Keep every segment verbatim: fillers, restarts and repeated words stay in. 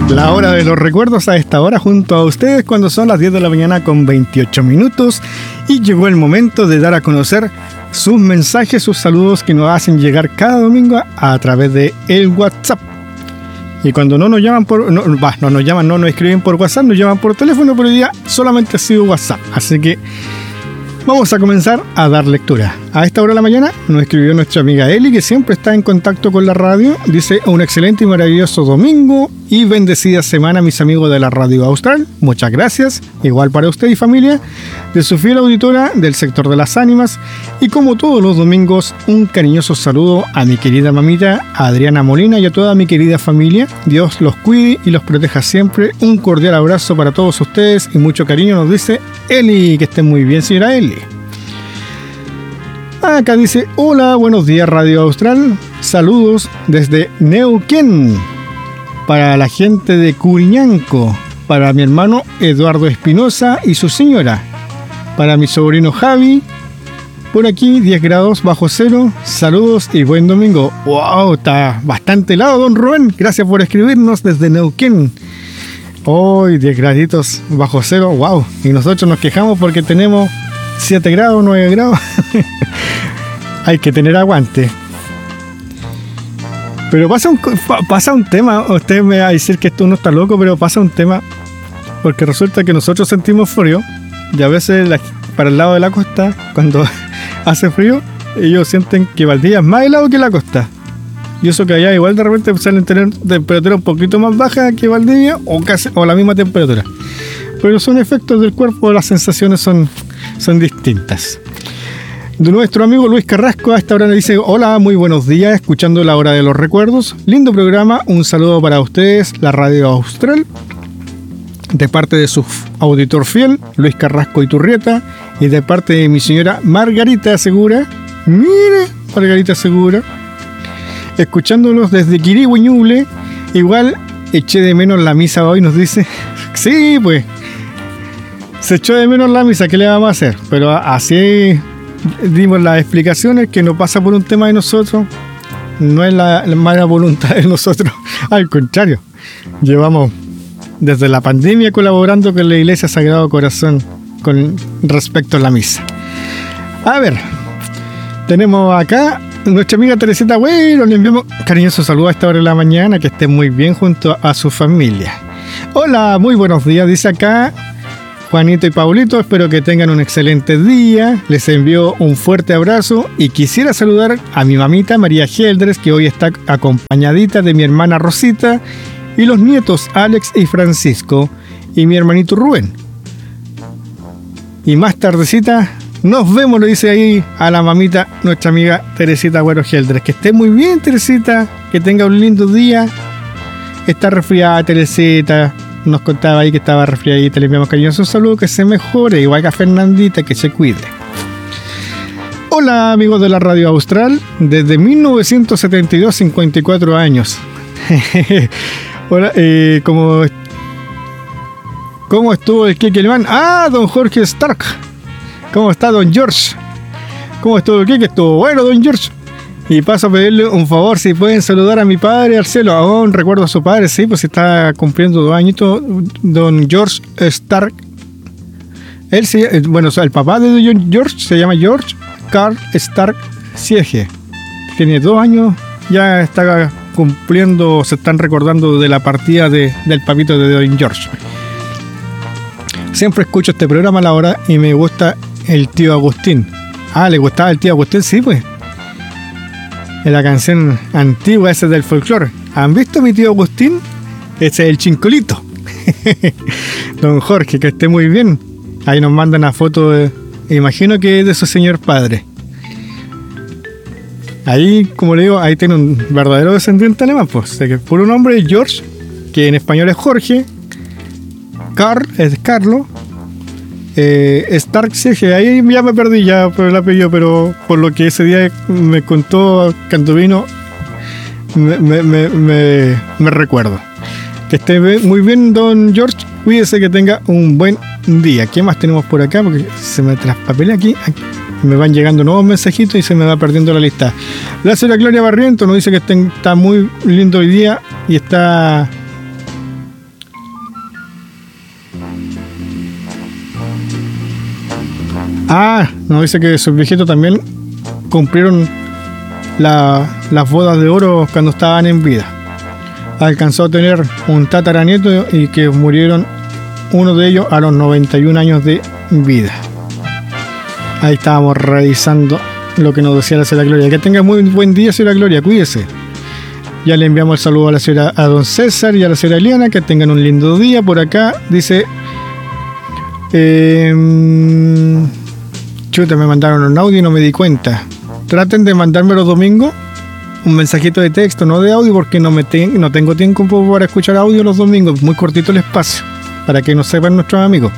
La hora de los recuerdos a esta hora junto a ustedes cuando son las diez de la mañana con veintiocho minutos y llegó el momento de dar a conocer sus mensajes, sus saludos que nos hacen llegar cada domingo a través de el WhatsApp. Y cuando no nos llaman por, no, bah, no nos llaman, no nos escriben por WhatsApp, nos llaman por teléfono, pero hoy día solamente ha sido WhatsApp. Así que vamos a comenzar a dar lectura. A esta hora de la mañana nos escribió nuestra amiga Eli, que siempre está en contacto con la radio. Dice: un excelente y maravilloso domingo y bendecida semana, mis amigos de la Radio Austral. Muchas gracias. Igual para usted y familia, de su fiel auditora del sector de las ánimas. Y como todos los domingos, un cariñoso saludo a mi querida mamita Adriana Molina y a toda mi querida familia. Dios los cuide y los proteja siempre. Un cordial abrazo para todos ustedes y mucho cariño, nos dice Eli. Que estén muy bien, señora Eli. Acá dice: hola, buenos días Radio Austral, saludos desde Neuquén, para la gente de Curiñanco, para mi hermano Eduardo Espinosa y su señora, para mi sobrino Javi, por aquí diez grados bajo cero, saludos y buen domingo. Wow, está bastante helado, don Rubén, gracias por escribirnos desde Neuquén. Hoy diez graditos bajo cero, wow, y nosotros nos quejamos porque tenemos siete grados, nueve grados. Hay que tener aguante. Pero pasa un, pasa un tema. Usted me va a decir que esto no está loco, pero pasa un tema. Porque resulta que nosotros sentimos frío. Y a veces la, para el lado de la costa, cuando hace frío, ellos sienten que Valdivia es más helado que la costa. Y eso que allá igual de repente salen tener temperatura un poquito más baja que Valdivia, o casi o la misma temperatura. Pero son efectos del cuerpo, las sensaciones son, son distintas. De nuestro amigo Luis Carrasco a esta hora le dice: hola, muy buenos días, escuchando la hora de los recuerdos. Lindo programa, un saludo para ustedes, la Radio Austral, de parte de su auditor fiel, Luis Carrasco Iturrieta, y de parte de mi señora Margarita Segura. Mire, Margarita Segura, escuchándolos desde Quirihue, Ñuble. Igual eché de menos la misa hoy, nos dice. Sí, pues se echó de menos la misa, ¿qué le vamos a hacer? Pero así dimos las explicaciones, que no pasa por un tema de nosotros, no es la, la mala voluntad de nosotros, al contrario, llevamos desde la pandemia colaborando con la Iglesia Sagrado Corazón con respecto a la misa. A ver, tenemos acá nuestra amiga Teresita Güero, le enviamos cariñoso saludo a esta hora de la mañana, que esté muy bien junto a su familia. Hola, muy buenos días, dice acá Juanito y Paulito, espero que tengan un excelente día. Les envío un fuerte abrazo y quisiera saludar a mi mamita María Geldres, que hoy está acompañadita de mi hermana Rosita y los nietos Alex y Francisco y mi hermanito Rubén. Y más tardecita nos vemos, le dice ahí a la mamita nuestra amiga Teresita Güero Geldres. Que esté muy bien, Teresita, que tenga un lindo día. Está resfriada Teresita, nos contaba ahí que estaba resfriadita. Le enviamos cariñoso saludo, que se mejore, igual que a Fernandita, que se cuide. Hola, amigos de la Radio Austral, desde mil novecientos setenta y dos, cincuenta y cuatro años. Hola, eh, ¿cómo, ¿cómo estuvo el Kike Alemán? Ah, don Jorge Stark. ¿Cómo está don George? ¿Cómo estuvo el Kike? Estuvo bueno, don George. Y paso a pedirle un favor, si pueden saludar a mi padre, Arcelo. Aún recuerdo a su padre, sí, pues está cumpliendo dos añitos, don George Stark. Él se, bueno, o sea, el papá de don George se llama George Carl Stark Siege. Tiene dos años, ya está cumpliendo, se están recordando de la partida de, del papito de don George. Siempre escucho este programa a la hora y me gusta el tío Agustín. Ah, ¿le gustaba el tío Agustín? Sí, pues. En la canción antigua, esa del folclore. ¿Han visto a mi tío Agustín? Ese es el chincolito. Don Jorge, que esté muy bien. Ahí nos mandan una foto, de, imagino que es de su señor padre. Ahí, como le digo, ahí tiene un verdadero descendiente alemán, pues. De que por un nombre es George, que en español es Jorge. Carl es Carlos. Eh, Stark Siege, ahí ya me perdí ya por el apellido, pero por lo que ese día me contó Cantuvino, me, me, me, me, me recuerdo. Que esté muy bien, don George, cuídese, que tenga un buen día. ¿Qué más tenemos por acá? Porque se me traspapelea aquí, aquí. Me van llegando nuevos mensajitos y se me va perdiendo la lista. La señora Gloria Barriento nos dice que está muy lindo hoy día y está Ah, nos dice que sus viejitos también cumplieron la, las bodas de oro cuando estaban en vida. Alcanzó a tener un tataranieto y que murieron uno de ellos a los noventa y un años de vida. Ahí estábamos revisando lo que nos decía la señora Gloria. Que tenga muy buen día, señora Gloria, cuídese. Ya le enviamos el saludo a la señora, a don César y a la señora Eliana, que tengan un lindo día. Por acá dice, eh, chuta, me mandaron un audio y no me di cuenta. Traten de mandarme los domingos un mensajito de texto, no de audio, porque no me te, no tengo tiempo para escuchar audio los domingos, muy cortito el espacio, para que no sepan nuestros amigos.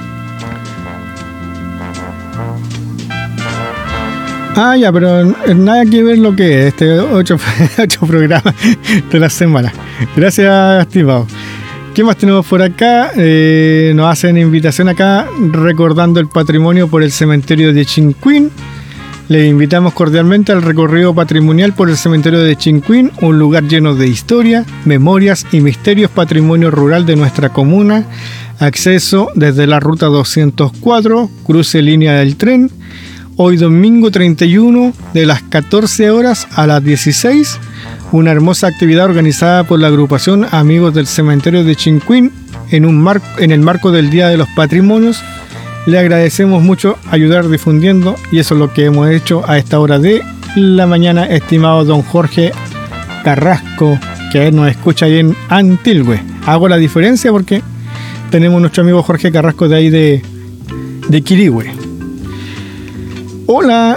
Ah, ya, pero nada que ver lo que es este ocho, ocho programas de la semana. Gracias, estimado. ¿Qué más tenemos por acá? Eh, nos hacen invitación acá recordando el patrimonio por el cementerio de Chinquín. Les invitamos cordialmente al recorrido patrimonial por el cementerio de Chinquín, un lugar lleno de historia, memorias y misterios, patrimonio rural de nuestra comuna. Acceso desde la ruta doscientos cuatro, cruce línea del tren. Hoy domingo treinta y uno, de las catorce horas a las dieciséis, una hermosa actividad organizada por la agrupación Amigos del Cementerio de Chinquín en, un mar- en el marco del Día de los Patrimonios. Le agradecemos mucho ayudar difundiendo y eso es lo que hemos hecho a esta hora de la mañana, estimado don Jorge Carrasco, que nos escucha ahí en Antilgüe. Hago la diferencia porque tenemos nuestro amigo Jorge Carrasco de ahí de, de Quirihue. Hola.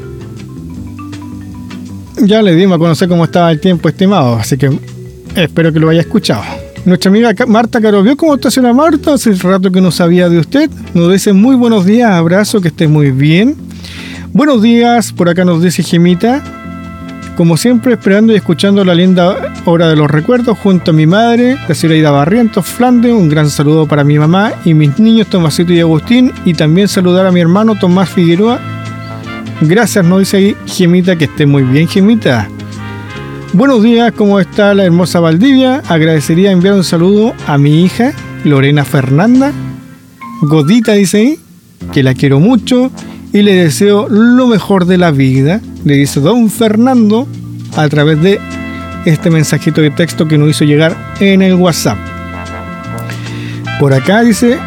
Ya le dimos a conocer cómo estaba el tiempo, estimado, así que espero que lo haya escuchado. Nuestra amiga Marta Carovio, ¿cómo está, señora Marta? Hace rato que no sabía de usted. Nos dice muy buenos días, abrazo, que esté muy bien. Buenos días, por acá nos dice Gemita. Como siempre, esperando y escuchando la linda hora de los recuerdos junto a mi madre, la señora Ida Barrientos Flandes. Un gran saludo para mi mamá y mis niños Tomasito y Agustín. Y también saludar a mi hermano Tomás Figueroa. Gracias, nos dice ahí Gemita, que esté muy bien, Gemita. Buenos días, ¿cómo está la hermosa Valdivia? Agradecería enviar un saludo a mi hija, Lorena Fernanda Godita, dice ahí, que la quiero mucho y le deseo lo mejor de la vida. Le dice don Fernando a través de este mensajito de texto que nos hizo llegar en el WhatsApp. Por acá dice...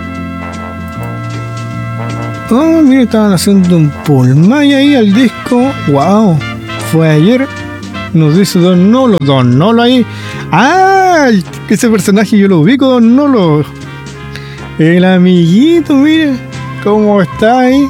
Oh, mira, estaban haciendo un pulmay ahí al disco. Wow, fue ayer. Nos dice Don Nolo, Don Nolo ahí. ¡Ah! Ese personaje yo lo ubico, Don Nolo. El amiguito, mire, cómo está ahí.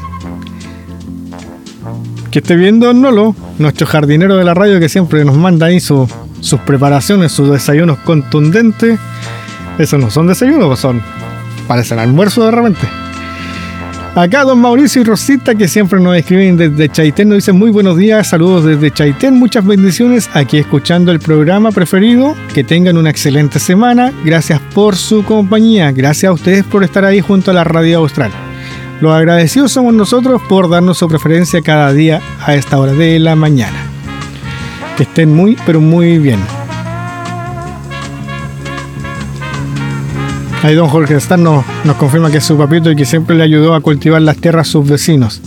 Que esté bien, Don Nolo, nuestro jardinero de la radio que siempre nos manda ahí su, sus preparaciones, sus desayunos contundentes. Esos no son desayunos, son, parecen almuerzo de repente. Acá don Mauricio y Rosita, que siempre nos escriben desde Chaitén, nos dicen muy buenos días, saludos desde Chaitén, muchas bendiciones, aquí escuchando el programa preferido, que tengan una excelente semana, gracias por su compañía, gracias a ustedes por estar ahí junto a la Radio Austral. Los agradecidos somos nosotros por darnos su preferencia cada día a esta hora de la mañana. Que estén muy, pero muy bien. Ahí don Jorge Stan nos, nos confirma que es su papito y que siempre le ayudó a cultivar las tierras a sus vecinos.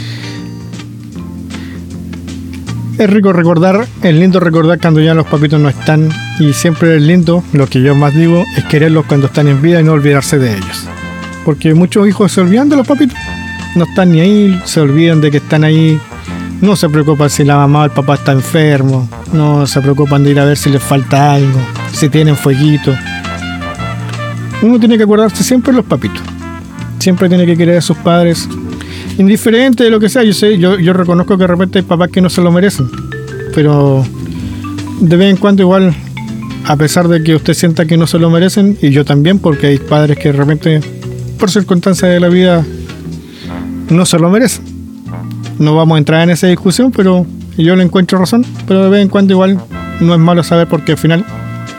Es rico recordar, es lindo recordar cuando ya los papitos no están, y siempre es lindo, lo que yo más digo, es quererlos cuando están en vida y no olvidarse de ellos. Porque muchos hijos se olvidan de los papitos, no están ni ahí, se olvidan de que están ahí, no se preocupan si la mamá o el papá está enfermo, no se preocupan de ir a ver si les falta algo, si tienen fueguito. Uno tiene que acordarse siempre de los papitos. Siempre tiene que querer a sus padres, indiferente de lo que sea. Yo sé, yo, yo reconozco que de repente hay papás que no se lo merecen, pero de vez en cuando igual, a pesar de que usted sienta que no se lo merecen, y yo también, porque hay padres que de repente, por circunstancias de la vida, no se lo merecen. No vamos a entrar en esa discusión, pero yo le encuentro razón. Pero de vez en cuando igual no es malo saber, porque al final,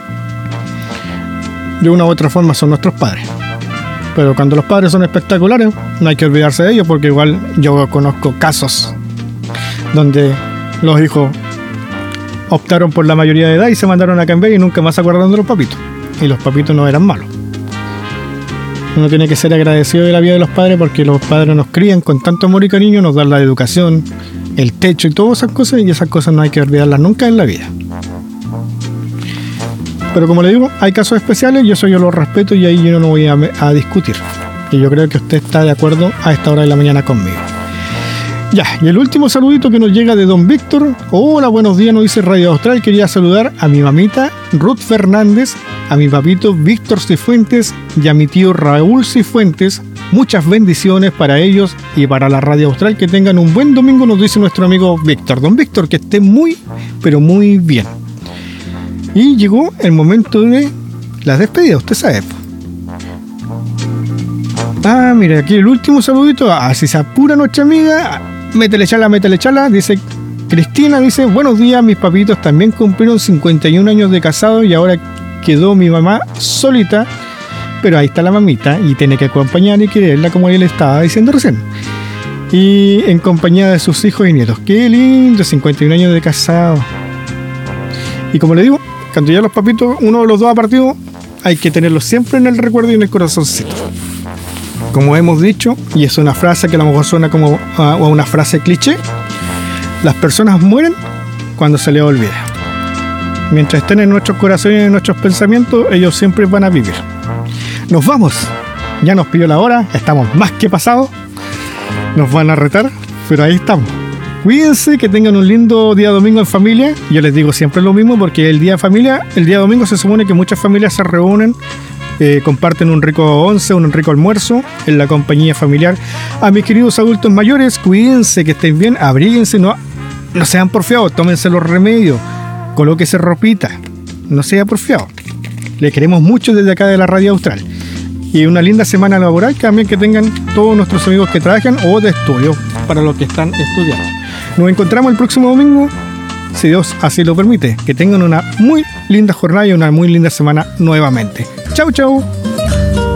de una u otra forma, son nuestros padres. Pero cuando los padres son espectaculares, no hay que olvidarse de ellos, porque igual yo conozco casos donde los hijos optaron por la mayoría de edad y se mandaron a cambiar y nunca más se acordaron de los papitos. Y los papitos no eran malos. Uno tiene que ser agradecido de la vida de los padres porque los padres nos crían con tanto amor y cariño, nos dan la educación, el techo y todas esas cosas, y esas cosas no hay que olvidarlas nunca en la vida. Pero como le digo, hay casos especiales y eso yo lo respeto y ahí yo no voy a, a discutir. Y yo creo que usted está de acuerdo a esta hora de la mañana conmigo. Ya, y el último saludito que nos llega de don Víctor. Hola, buenos días, nos dice Radio Austral. Quería saludar a mi mamita Ruth Fernández, a mi papito Víctor Cifuentes y a mi tío Raúl Cifuentes. Muchas bendiciones para ellos y para la Radio Austral. Que tengan un buen domingo, nos dice nuestro amigo Víctor. Don Víctor, que esté muy, pero muy bien. Y llegó el momento de las despedidas, usted sabe. Ah, mira, aquí el último saludito. Así se apura nuestra amiga. Métele chala, métele chala. Dice Cristina, dice, buenos días, mis papitos también cumplieron cincuenta y un años de casado y ahora quedó mi mamá solita. Pero ahí está la mamita y tiene que acompañar y quererla como él estaba diciendo recién. Y en compañía de sus hijos y nietos. Qué lindo, cincuenta y un años de casado. Y como le digo, cuando ya los papitos, uno de los dos ha partido, hay que tenerlos siempre en el recuerdo y en el corazoncito. Como hemos dicho, y es una frase que a lo mejor suena como a una frase cliché, las personas mueren cuando se les olvida. Mientras estén en nuestros corazones y en nuestros pensamientos, ellos siempre van a vivir. Nos vamos. Ya nos pidió la hora, estamos más que pasados. Nos van a retar, pero ahí estamos. Cuídense, que tengan un lindo día domingo en familia. Yo les digo siempre lo mismo porque el día de familia, el día domingo se supone que muchas familias se reúnen, eh, comparten un rico once, un rico almuerzo en la compañía familiar. A mis queridos adultos mayores, cuídense, que estén bien, abríguense, no, no sean porfiados, tómense los remedios, colóquese ropita, no sea porfiado. Le queremos mucho desde acá de la Radio Austral. Y una linda semana laboral que también que tengan todos nuestros amigos que trabajan o de estudio para los que están estudiando. Nos encontramos el próximo domingo, si Dios así lo permite. Que tengan una muy linda jornada y una muy linda semana nuevamente. Chau, chau.